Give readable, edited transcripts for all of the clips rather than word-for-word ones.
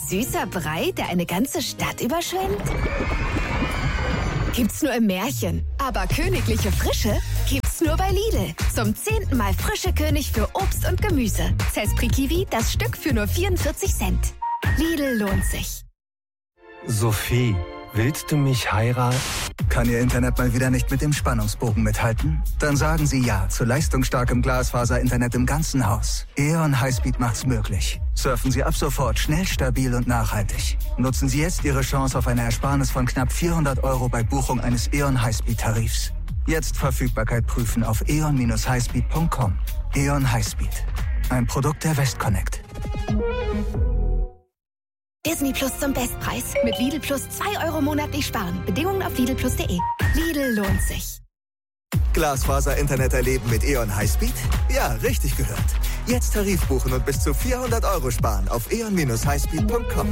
Süßer Brei, der eine ganze Stadt überschwemmt? Gibt's nur im Märchen. Aber königliche Frische gibt's nur bei Lidl. Zum 10. Mal frische König für Obst und Gemüse. Zespri Kiwi, das Stück für nur 44 Cent. Lidl lohnt sich. Sophie, willst du mich heiraten? Kann Ihr Internet mal wieder nicht mit dem Spannungsbogen mithalten? Dann sagen Sie ja zu leistungsstarkem Glasfaser-Internet im ganzen Haus. E.ON Highspeed macht's möglich. Surfen Sie ab sofort schnell, stabil und nachhaltig. Nutzen Sie jetzt Ihre Chance auf eine Ersparnis von knapp 400 € bei Buchung eines E.ON Highspeed-Tarifs. Jetzt Verfügbarkeit prüfen auf eon-highspeed.com. E.ON Highspeed. Ein Produkt der Westconnect. Disney Plus zum Bestpreis. Mit Lidl Plus 2 € monatlich sparen. Bedingungen auf lidlplus.de. Lidl lohnt sich. Glasfaser-Internet erleben mit E.ON Highspeed? Ja, richtig gehört. Jetzt Tarif buchen und bis zu 400 € sparen auf eon-highspeed.com.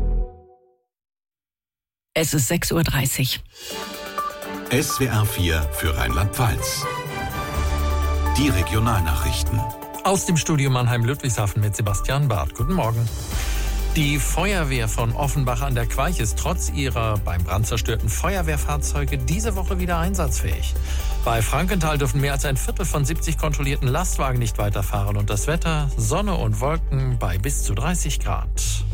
Es ist 6:30 Uhr. SWR 4 für Rheinland-Pfalz. Die Regionalnachrichten. Aus dem Studio Mannheim-Ludwigshafen mit Sebastian Barth. Guten Morgen. Die Feuerwehr von Offenbach an der Queich ist trotz ihrer beim Brand zerstörten Feuerwehrfahrzeuge diese Woche wieder einsatzfähig. Bei Frankenthal dürfen mehr als ein Viertel von 70 kontrollierten Lastwagen nicht weiterfahren und das Wetter Sonne und Wolken bei bis zu 30 Grad.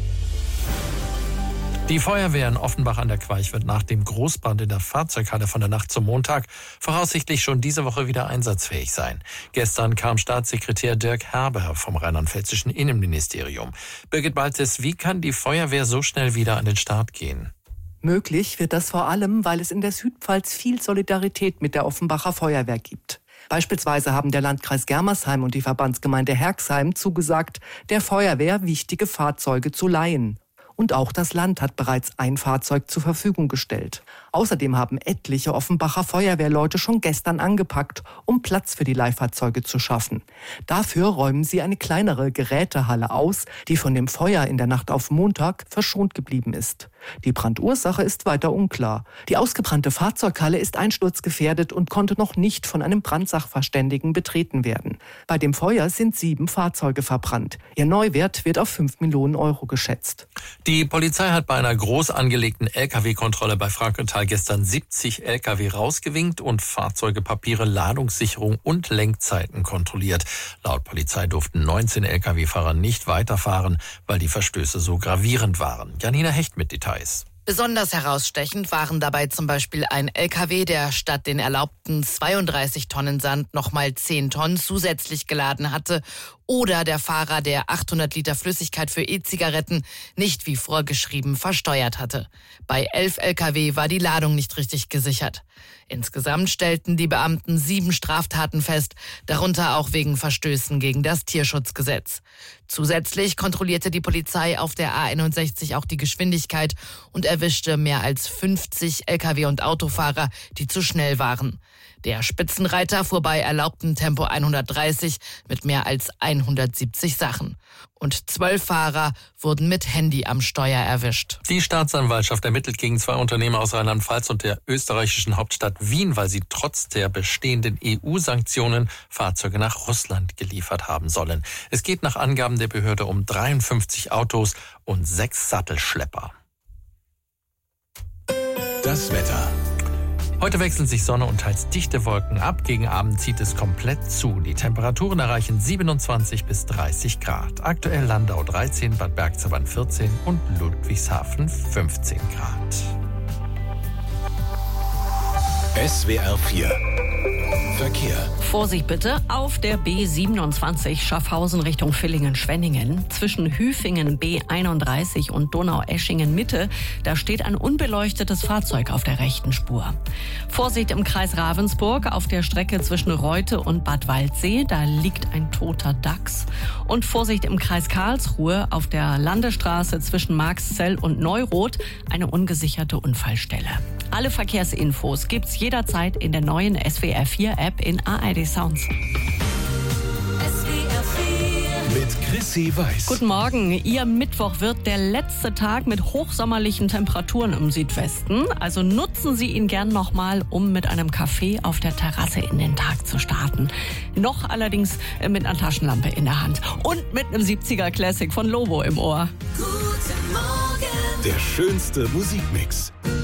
Die Feuerwehr in Offenbach an der Queich wird nach dem Großbrand in der Fahrzeughalle von der Nacht zum Montag voraussichtlich schon diese Woche wieder einsatzfähig sein. Gestern kam Staatssekretär Dirk Herber vom rheinland-pfälzischen Innenministerium. Birgit Baltes, wie kann die Feuerwehr so schnell wieder an den Start gehen? Möglich wird das vor allem, weil es in der Südpfalz viel Solidarität mit der Offenbacher Feuerwehr gibt. Beispielsweise haben der Landkreis Germersheim und die Verbandsgemeinde Herxheim zugesagt, der Feuerwehr wichtige Fahrzeuge zu leihen. Und auch das Land hat bereits ein Fahrzeug zur Verfügung gestellt. Außerdem haben etliche Offenbacher Feuerwehrleute schon gestern angepackt, um Platz für die Leihfahrzeuge zu schaffen. Dafür räumen sie eine kleinere Gerätehalle aus, die von dem Feuer in der Nacht auf Montag verschont geblieben ist. Die Brandursache ist weiter unklar. Die ausgebrannte Fahrzeughalle ist einsturzgefährdet und konnte noch nicht von einem Brandsachverständigen betreten werden. Bei dem Feuer sind 7 Fahrzeuge verbrannt. Ihr Neuwert wird auf 5 Millionen € geschätzt. Die Polizei hat bei einer groß angelegten Lkw-Kontrolle bei Frankenthal gestern 70 Lkw rausgewinkt und Fahrzeuge, Papiere, Ladungssicherung und Lenkzeiten kontrolliert. Laut Polizei durften 19 Lkw-Fahrer nicht weiterfahren, weil die Verstöße so gravierend waren. Janina Hecht mit Details. Besonders herausstechend waren dabei zum Beispiel ein LKW, der statt den erlaubten 32 Tonnen Sand nochmal 10 Tonnen zusätzlich geladen hatte, oder der Fahrer, der 800 Liter Flüssigkeit für E-Zigaretten nicht wie vorgeschrieben versteuert hatte. Bei 11 LKW war die Ladung nicht richtig gesichert. Insgesamt stellten die Beamten 7 Straftaten fest, darunter auch wegen Verstößen gegen das Tierschutzgesetz. Zusätzlich kontrollierte die Polizei auf der A61 auch die Geschwindigkeit und erwischte mehr als 50 Lkw und Autofahrer, die zu schnell waren. Der Spitzenreiter fuhr bei erlaubtem Tempo 130 mit mehr als 170 Sachen. Und 12 Fahrer wurden mit Handy am Steuer erwischt. Die Staatsanwaltschaft ermittelt gegen 2 Unternehmer aus Rheinland-Pfalz und der österreichischen Hauptstadt Wien, weil sie trotz der bestehenden EU-Sanktionen Fahrzeuge nach Russland geliefert haben sollen. Es geht nach Angaben der Behörde um 53 Autos und 6 Sattelschlepper. Das Wetter. Heute wechseln sich Sonne und teils dichte Wolken ab. Gegen Abend zieht es komplett zu. Die Temperaturen erreichen 27 bis 30 Grad. Aktuell Landau 13, Bad Bergzabern 14 und Ludwigshafen 15 Grad. SWR 4 Verkehr. Vorsicht bitte auf der B27 Schaffhausen Richtung Villingen-Schwenningen. Zwischen Hüfingen B31 und Donaueschingen-Mitte, da steht ein unbeleuchtetes Fahrzeug auf der rechten Spur. Vorsicht im Kreis Ravensburg auf der Strecke zwischen Reute und Bad Waldsee, da liegt ein toter Dachs. Und Vorsicht im Kreis Karlsruhe auf der Landesstraße zwischen Marxzell und Neuroth, eine ungesicherte Unfallstelle. Alle Verkehrsinfos gibt's jederzeit in der neuen SWR 4 App in ARD Sounds. Mit Chrissy Weiß. Guten Morgen. Ihr Mittwoch wird der letzte Tag mit hochsommerlichen Temperaturen im Südwesten. Also nutzen Sie ihn gern nochmal, um mit einem Kaffee auf der Terrasse in den Tag zu starten. Noch allerdings mit einer Taschenlampe in der Hand und mit einem 70er Classic von Lobo im Ohr. Guten Morgen. Der schönste Musikmix.